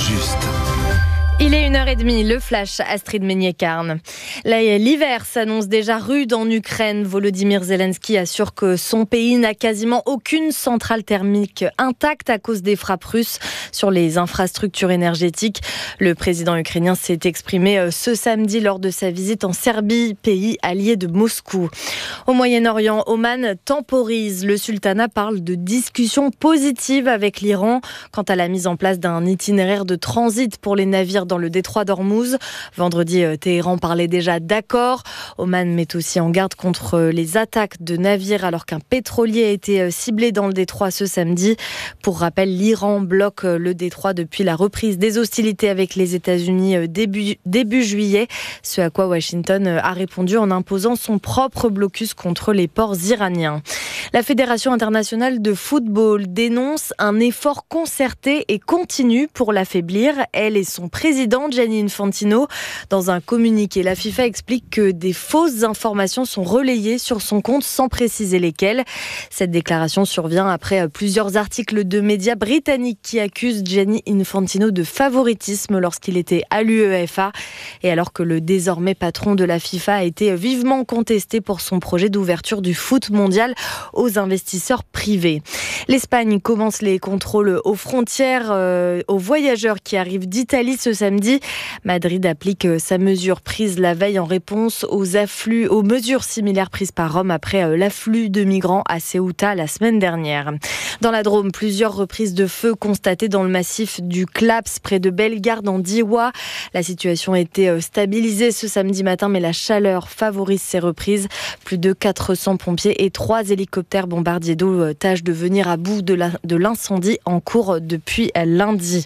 juste. Il est 1h30, le flash Astrid Meignet-Carne. L'hiver s'annonce déjà rude en Ukraine. Volodymyr Zelensky assure que son pays n'a quasiment aucune centrale thermique intacte à cause des frappes russes sur les infrastructures énergétiques. Le président ukrainien s'est exprimé ce samedi lors de sa visite en Serbie, pays allié de Moscou. Au Moyen-Orient, Oman temporise. Le sultanat parle de discussions positives avec l'Iran quant à la mise en place d'un itinéraire de transit pour les navires dans le détroit d'Ormuz. Vendredi, Téhéran parlait déjà d'accord. Oman met aussi en garde contre les attaques de navires alors qu'un pétrolier a été ciblé dans le détroit ce samedi. Pour rappel, l'Iran bloque le détroit depuis la reprise des hostilités avec les États-Unis début juillet, ce à quoi Washington a répondu en imposant son propre blocus contre les ports iraniens. La Fédération internationale de football dénonce un effort concerté et continu pour l'affaiblir. Elle et son président Gianni Infantino. Dans un communiqué, la FIFA explique que des fausses informations sont relayées sur son compte sans préciser lesquelles. Cette déclaration survient après plusieurs articles de médias britanniques qui accusent Gianni Infantino de favoritisme lorsqu'il était à l'UEFA et alors que le désormais patron de la FIFA a été vivement contesté pour son projet d'ouverture du foot mondial aux investisseurs privés. L'Espagne commence les contrôles aux frontières aux voyageurs qui arrivent d'Italie ce samedi. Madrid applique sa mesure prise la veille en réponse aux mesures similaires prises par Rome après l'afflux de migrants à Ceuta la semaine dernière. Dans la Drôme, plusieurs reprises de feu constatées dans le massif du Claps près de Bellegarde en Diois. La situation a été stabilisée ce samedi matin, mais la chaleur favorise ces reprises. Plus de 400 pompiers et 3 hélicoptères bombardiers d'eau tâchent de venir à bout de l'incendie en cours depuis lundi.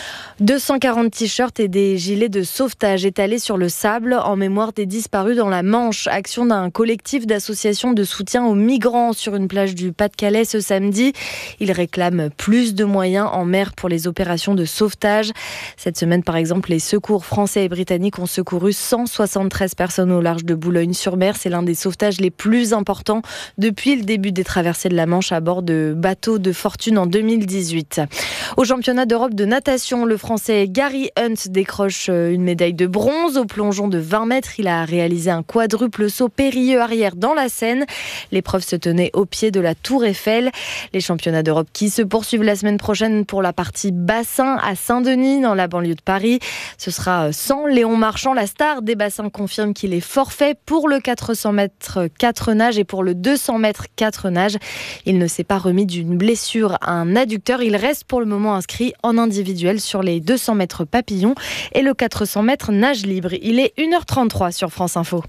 240 t-shirts et des gilets de sauvetage étalés sur le sable en mémoire des disparus dans la Manche. Action d'un collectif d'associations de soutien aux migrants sur une plage du Pas-de-Calais ce samedi. Ils réclament plus de moyens en mer pour les opérations de sauvetage. Cette semaine, par exemple, les secours français et britanniques ont secouru 173 personnes au large de Boulogne-sur-Mer. C'est l'un des sauvetages les plus importants depuis le début des traversées de la Manche à bord de bateaux de fortune en 2018. Au championnat d'Europe de natation, le Français Gary Hunt décroche une médaille de bronze au plongeon de 20 mètres. Il a réalisé un quadruple saut périlleux arrière dans la Seine. L'épreuve se tenait au pied de la Tour Eiffel. Les championnats d'Europe qui se poursuivent la semaine prochaine pour la partie bassin à Saint-Denis, dans la banlieue de Paris. Ce sera sans Léon Marchand. La star des bassins confirme qu'il est forfait pour le 400 mètres 4 nages et pour le 200 mètres 4 nages. Il ne s'est pas remis d'une blessure à un adducteur. Il reste pour le moment inscrit en individuel sur les 200 mètres papillon et le 400 mètres nage libre. Il est 1h33 sur France Info.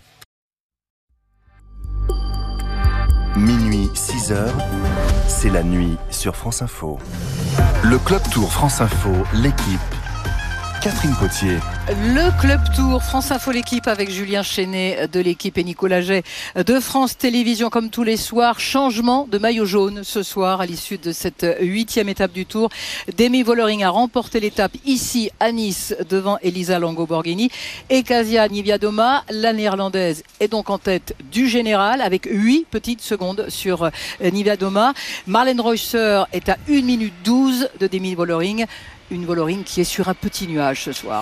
Minuit, 6h, c'est la nuit sur France Info. Le Club Tour France Info, l'équipe. Catherine Potier. Le Club Tour France Info, l'équipe avec Julien Chenet de l'équipe et Nicolas Jay de France Télévisions comme tous les soirs. Changement de maillot jaune ce soir à l'issue de cette 8e étape du Tour. Demi Vollering a remporté l'étape ici à Nice devant Elisa Longo-Borghini et Kasia Niewiadoma, la néerlandaise, est donc en tête du général avec 8 petites secondes sur Niewiadoma. Marlène Reusser est à 1 minute 12 de Demi Vollering. Une Vollering qui est sur un petit nuage ce soir.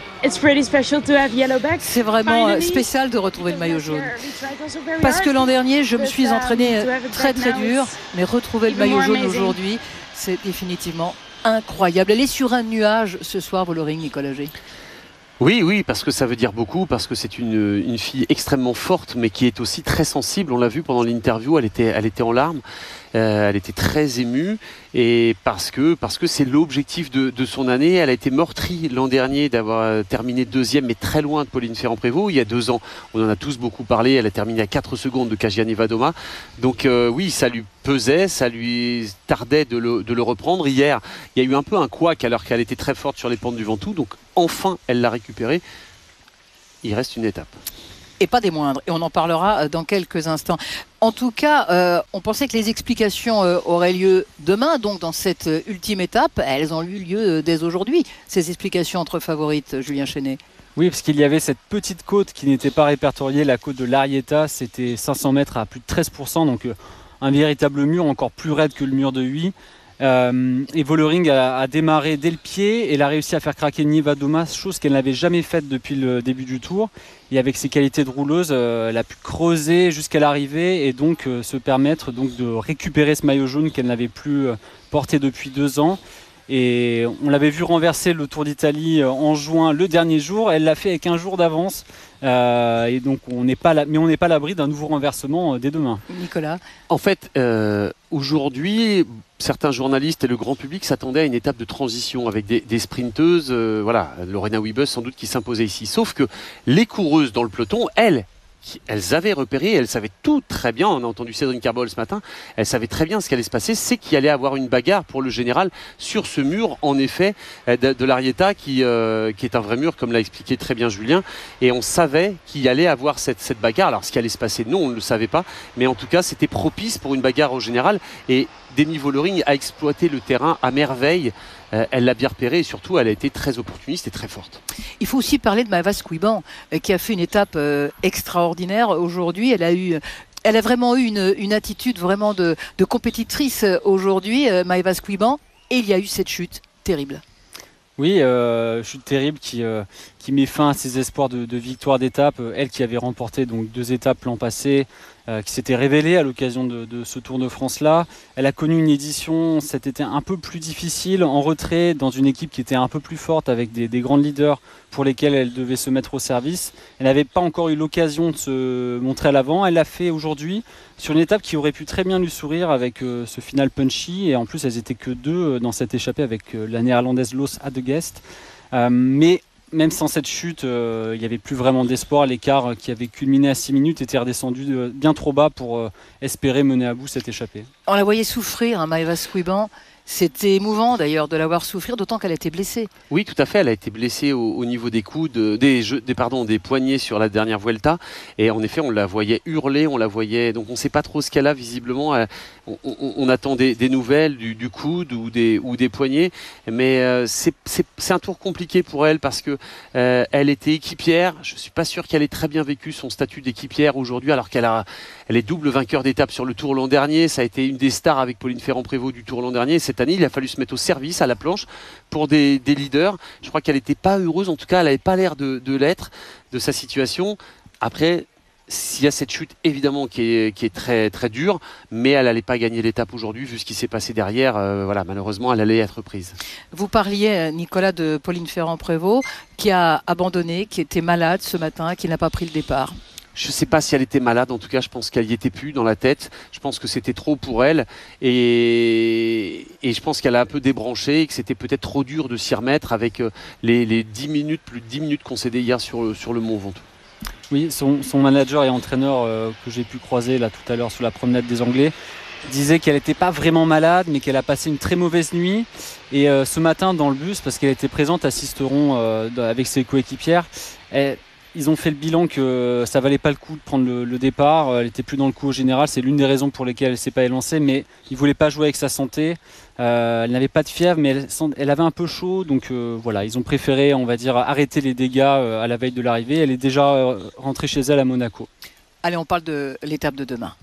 C'est vraiment spécial de retrouver le maillot jaune. Parce que l'an dernier, je me suis entraînée très très dur, mais retrouver le maillot jaune aujourd'hui, c'est définitivement incroyable. Elle est sur un nuage ce soir, Vollering, Nicolas G. Oui, parce que ça veut dire beaucoup, parce que c'est une fille extrêmement forte, mais qui est aussi très sensible. On l'a vu pendant l'interview, elle était en larmes. Elle était très émue et parce que c'est l'objectif de son année. Elle a été meurtrie l'an dernier d'avoir terminé 2e, mais très loin de Pauline Ferrand-Prévot. Il y a 2 ans, on en a tous beaucoup parlé. Elle a terminé à 4 secondes de Kasia Niewiadoma. Donc oui, ça lui pesait, ça lui tardait de le reprendre. Hier, il y a eu un peu un couac alors qu'elle était très forte sur les pentes du Ventoux. Donc enfin, elle l'a récupéré. Il reste une étape. Et pas des moindres, et on en parlera dans quelques instants. En tout cas, on pensait que les explications auraient lieu demain, donc dans cette ultime étape, elles ont eu lieu dès aujourd'hui, ces explications entre favorites, Julien Chenet. Oui, parce qu'il y avait cette petite côte qui n'était pas répertoriée, la côte de l'Arieta, c'était 500 mètres à plus de 13%, donc un véritable mur encore plus raide que le mur de Huy. Et Vollering a démarré dès le pied. Elle a réussi à faire craquer Niewiadoma, chose qu'elle n'avait jamais faite depuis le début du tour. Et avec ses qualités de rouleuse, elle a pu creuser jusqu'à l'arrivée et donc se permettre donc, de récupérer ce maillot jaune qu'elle n'avait plus porté depuis 2 ans. Et on l'avait vu renverser le Tour d'Italie en juin, le dernier jour. Elle l'a fait avec 1 jour d'avance. Et donc on n'est pas à l'abri d'un nouveau renversement dès demain. Nicolas. En fait, aujourd'hui, certains journalistes et le grand public s'attendaient à une étape de transition avec des sprinteuses, Lorena Wiebes sans doute qui s'imposait ici. Sauf que les coureuses dans le peloton, elles avaient repéré, elles savaient tout très bien, on a entendu Cédric Carbol ce matin, elles savaient très bien ce qui allait se passer, c'est qu'il allait avoir une bagarre pour le général sur ce mur, en effet, de l'Arieta, qui est un vrai mur, comme l'a expliqué très bien Julien, et on savait qu'il y allait avoir cette bagarre. Alors ce qui allait se passer, non, on ne le savait pas, mais en tout cas, c'était propice pour une bagarre au général, et Demi Vollering a exploité le terrain à merveille. Elle l'a bien repéré et surtout elle a été très opportuniste et très forte. Il faut aussi parler de Maëva Squiban qui a fait une étape extraordinaire aujourd'hui. Elle a vraiment eu une attitude vraiment de compétitrice aujourd'hui, Maëva Squiban, et il y a eu cette chute terrible. Oui, chute terrible qui met fin à ses espoirs de victoire d'étape. Elle qui avait remporté donc 2 étapes l'an passé, qui s'était révélée à l'occasion de ce Tour de France-là. Elle a connu une édition cet été un peu plus difficile, en retrait, dans une équipe qui était un peu plus forte, avec des grands leaders pour lesquels elle devait se mettre au service. Elle n'avait pas encore eu l'occasion de se montrer à l'avant. Elle l'a fait aujourd'hui sur une étape qui aurait pu très bien lui sourire avec ce final punchy. Et en plus, elles étaient que 2 dans cette échappée avec la néerlandaise Loos Adegest. Mais même sans cette chute, il n'y avait plus vraiment d'espoir. L'écart qui avait culminé à 6 minutes était redescendu bien trop bas pour espérer mener à bout cette échappée. On la voyait souffrir, Maëva Squiban. C'était émouvant d'ailleurs de la voir souffrir, d'autant qu'elle a été blessée. Oui, tout à fait. Elle a été blessée au niveau des coudes, des poignets sur la dernière Vuelta. Et en effet, on la voyait hurler, on la voyait. Donc, on ne sait pas trop ce qu'elle a visiblement. On attend des nouvelles du coude ou des poignets. Mais c'est un tour compliqué pour elle parce que elle était équipière. Je ne suis pas sûr qu'elle ait très bien vécu son statut d'équipière aujourd'hui, alors qu'elle est double vainqueur d'étape sur le Tour l'an dernier. Ça a été une des stars avec Pauline Ferrand-Prévot du Tour l'an dernier. Cette année, il a fallu se mettre au service à la planche pour des leaders. Je crois qu'elle n'était pas heureuse, en tout cas, elle n'avait pas l'air de l'être, de sa situation. Après, s'il y a cette chute, évidemment, qui est très, très dure, mais elle n'allait pas gagner l'étape aujourd'hui, vu ce qui s'est passé derrière. Malheureusement, elle allait être prise. Vous parliez, Nicolas, de Pauline Ferrand-Prévot, qui a abandonné, qui était malade ce matin, qui n'a pas pris le départ. Je ne sais pas si elle était malade, en tout cas je pense qu'elle y était plus dans la tête, je pense que c'était trop pour elle et je pense qu'elle a un peu débranché et que c'était peut-être trop dur de s'y remettre avec les 10 minutes, plus de 10 minutes concédées hier sur le Mont Ventoux. Oui, son manager et entraîneur que j'ai pu croiser là tout à l'heure sur la promenade des Anglais disait qu'elle n'était pas vraiment malade mais qu'elle a passé une très mauvaise nuit et ce matin dans le bus, parce qu'elle était présente à Sisteron avec ses coéquipières, ils ont fait le bilan que ça valait pas le coup de prendre le départ. Elle était plus dans le coup au général. C'est l'une des raisons pour lesquelles elle s'est pas élancée. Mais ils voulaient pas jouer avec sa santé. Elle n'avait pas de fièvre, mais elle avait un peu chaud. Donc ils ont préféré, on va dire, arrêter les dégâts à la veille de l'arrivée. Elle est déjà rentrée chez elle à Monaco. Allez, on parle de l'étape de demain.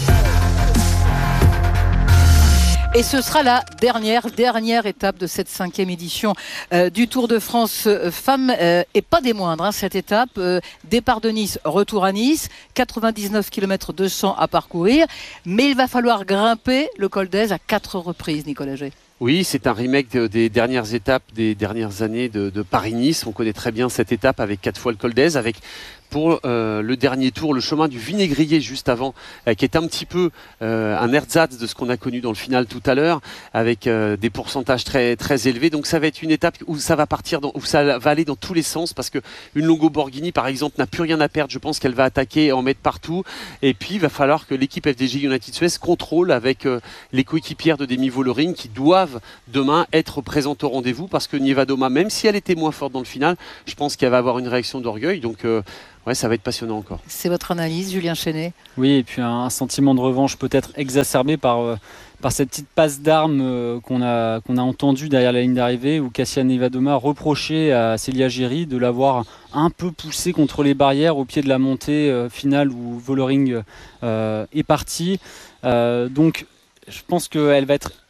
Et ce sera la dernière étape de cette 5e édition du Tour de France femmes et pas des moindres. Cette étape, départ de Nice, retour à Nice, 99 km 200 à parcourir. Mais il va falloir grimper le col d'Aise à 4 reprises, Nicolas Gey. Oui, c'est un remake des dernières étapes des dernières années de Paris-Nice. On connaît très bien cette étape avec 4 fois le col d'Aise, avec pour le dernier tour le chemin du Vinaigrier juste avant, qui est un petit peu un ersatz de ce qu'on a connu dans le final tout à l'heure, avec des pourcentages très, très élevés. Donc ça va être une étape où ça va partir, où ça va aller dans tous les sens, parce que une Longo Borghini par exemple n'a plus rien à perdre. Je pense qu'elle va attaquer et en mettre partout. Et puis il va falloir que l'équipe FDJ United Suez contrôle avec les coéquipières de Demi Vollering qui doivent demain être présentes au rendez-vous, parce que Niewiadoma, même si elle était moins forte dans le final, je pense qu'elle va avoir une réaction d'orgueil. Donc ouais, ça va être passionnant encore. C'est votre analyse, Julien Chenet? Oui, et puis un sentiment de revanche peut-être exacerbé par cette petite passe d'armes qu'on a entendue derrière la ligne d'arrivée, où Kasia Niewiadoma reprochait à Célia Géry de l'avoir un peu poussée contre les barrières au pied de la montée finale où Vollering est parti. Donc je pense qu'elle va être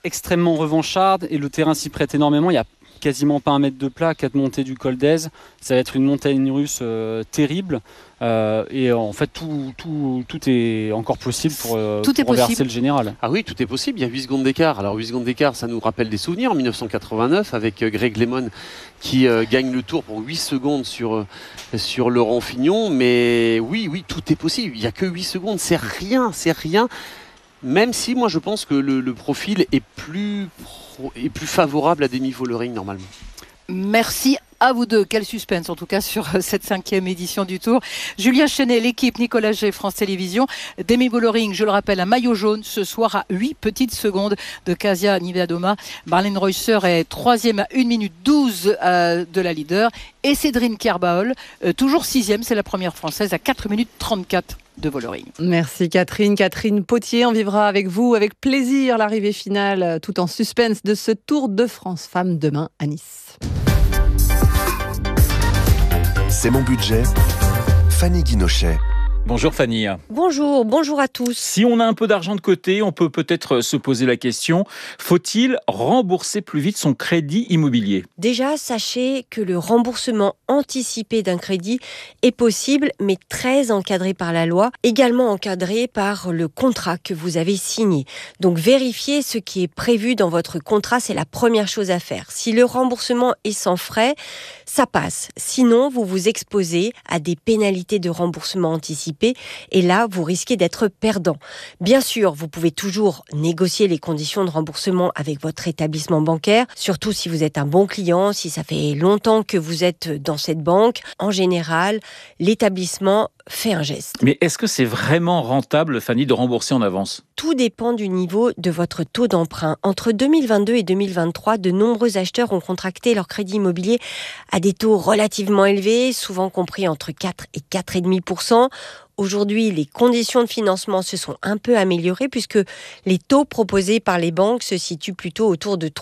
extrêmement revancharde et le terrain s'y prête énormément. Il y a quasiment pas 1 mètre de plat, 4 montées du col d'Aise. Ça va être une montagne russe terrible. Et en fait, tout est encore possible pour renverser le général. Ah oui, tout est possible. Il y a 8 secondes d'écart. Alors 8 secondes d'écart, ça nous rappelle des souvenirs. En 1989, avec Greg LeMond qui gagne le tour pour 8 secondes sur Laurent Fignon. Mais oui, tout est possible. Il n'y a que 8 secondes. C'est rien. Même si moi je pense que le profil est plus favorable à Demi Vollering normalement. Merci à vous deux. Quel suspense en tout cas sur cette 5e édition du Tour. Julien Chenet, l'équipe, Nicolas Jay, France Télévisions. Demi Vollering, je le rappelle, un maillot jaune ce soir à 8 petites secondes de Kasia Niewiadoma. Marlene Reusser est 3e à 1 minute 12 de la leader. Et Cédrine Kerbaol, toujours 6e, c'est la première française à 4 minutes 34 de Vollering. Merci Catherine. Catherine Potier, on vivra avec vous avec plaisir l'arrivée finale tout en suspense de ce Tour de France Femmes demain à Nice. C'est mon budget. Fanny Guinochet. Bonjour Fanny. Bonjour à tous. Si on a un peu d'argent de côté, on peut peut-être se poser la question, faut-il rembourser plus vite son crédit immobilier ? Déjà, sachez que le remboursement anticipé d'un crédit est possible, mais très encadré par la loi, également encadré par le contrat que vous avez signé. Donc vérifiez ce qui est prévu dans votre contrat, c'est la première chose à faire. Si le remboursement est sans frais, ça passe. Sinon, vous vous exposez à des pénalités de remboursement anticipé et là, vous risquez d'être perdant. Bien sûr, vous pouvez toujours négocier les conditions de remboursement avec votre établissement bancaire, surtout si vous êtes un bon client, si ça fait longtemps que vous êtes dans cette banque. En général, l'établissement fait un geste. Mais est-ce que c'est vraiment rentable, Fanny, de rembourser en avance ? Tout dépend du niveau de votre taux d'emprunt. Entre 2022 et 2023, de nombreux acheteurs ont contracté leur crédit immobilier à des taux relativement élevés, souvent compris entre 4 et 4,5%. Aujourd'hui, les conditions de financement se sont un peu améliorées puisque les taux proposés par les banques se situent plutôt autour de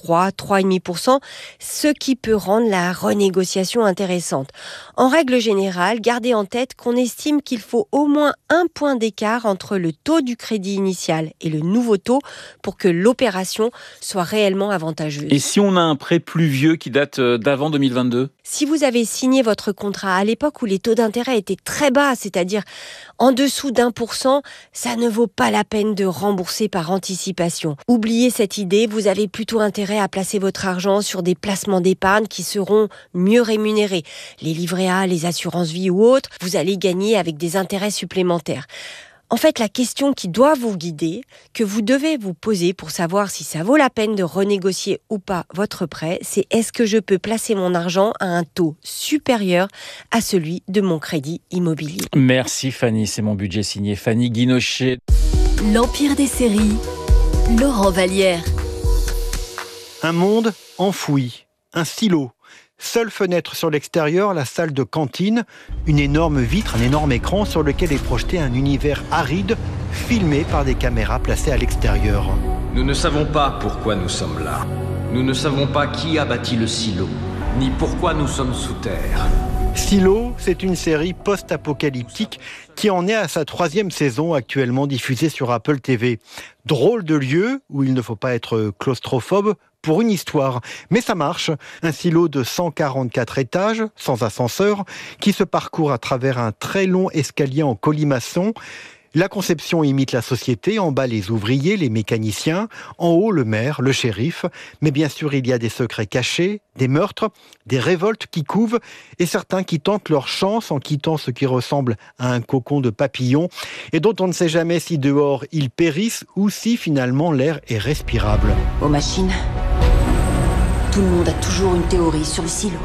3,5%, ce qui peut rendre la renégociation intéressante. En règle générale, gardez en tête qu'on estime qu'il faut au moins 1 point d'écart entre le taux du crédit initial et le nouveau taux pour que l'opération soit réellement avantageuse. Et si on a un prêt plus vieux qui date d'avant 2022 ? Si vous avez signé votre contrat à l'époque où les taux d'intérêt étaient très bas, c'est-à-dire en dessous d'1%, ça ne vaut pas la peine de rembourser par anticipation. Oubliez cette idée, vous avez plutôt intérêt à placer votre argent sur des placements d'épargne qui seront mieux rémunérés. Les livrets A, les assurances vie ou autres, vous allez gagner avec des intérêts supplémentaires. En fait, la question qui doit vous guider, que vous devez vous poser pour savoir si ça vaut la peine de renégocier ou pas votre prêt, c'est est-ce que je peux placer mon argent à un taux supérieur à celui de mon crédit immobilier. Merci Fanny, c'est mon budget signé Fanny Guinochet. L'Empire des séries, Laurent Vallière. Un monde enfoui, un silo. Seule fenêtre sur l'extérieur, la salle de cantine, une énorme vitre, un énorme écran sur lequel est projeté un univers aride, filmé par des caméras placées à l'extérieur. Nous ne savons pas pourquoi nous sommes là. Nous ne savons pas qui a bâti le silo, ni pourquoi nous sommes sous terre. Silo, c'est une série post-apocalyptique qui en est à sa 3e saison actuellement diffusée sur Apple TV. Drôle de lieu où il ne faut pas être claustrophobe pour une histoire. Mais ça marche. Un silo de 144 étages, sans ascenseur, qui se parcourt à travers un très long escalier en colimaçon. La conception imite la société, en bas les ouvriers, les mécaniciens, en haut le maire, le shérif. Mais bien sûr, il y a des secrets cachés, des meurtres, des révoltes qui couvent et certains qui tentent leur chance en quittant ce qui ressemble à un cocon de papillon et dont on ne sait jamais si dehors ils périssent ou si finalement l'air est respirable. Aux machines, tout le monde a toujours une théorie sur le silo.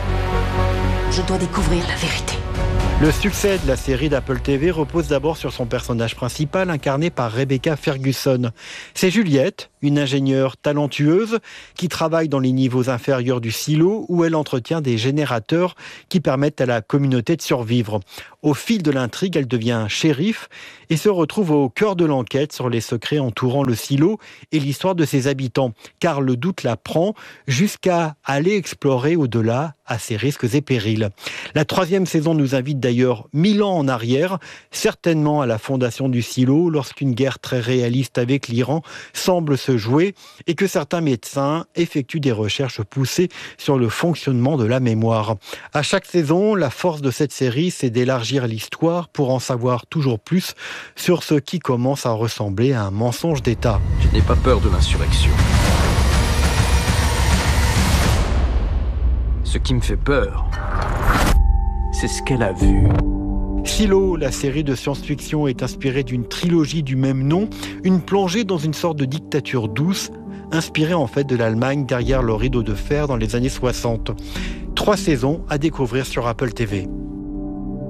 Je dois découvrir la vérité. Le succès de la série d'Apple TV repose d'abord sur son personnage principal, incarné par Rebecca Ferguson. C'est Juliette, une ingénieure talentueuse qui travaille dans les niveaux inférieurs du silo où elle entretient des générateurs qui permettent à la communauté de survivre. Au fil de l'intrigue, elle devient shérif et se retrouve au cœur de l'enquête sur les secrets entourant le silo et l'histoire de ses habitants, car le doute la prend jusqu'à aller explorer au-delà à ses risques et périls. La 3e saison nous invite d'ailleurs 1000 ans en arrière, certainement à la fondation du silo, lorsqu'une guerre très réaliste avec l'Iran semble se se jouer et que certains médecins effectuent des recherches poussées sur le fonctionnement de la mémoire. À chaque saison, la force de cette série, c'est d'élargir l'histoire pour en savoir toujours plus sur ce qui commence à ressembler à un mensonge d'État. Je n'ai pas peur de l'insurrection. Ce qui me fait peur, c'est ce qu'elle a vu. Silo, la série de science-fiction, est inspirée d'une trilogie du même nom, une plongée dans une sorte de dictature douce, inspirée en fait de l'Allemagne derrière le rideau de fer dans les années 60. 3 saisons à découvrir sur Apple TV.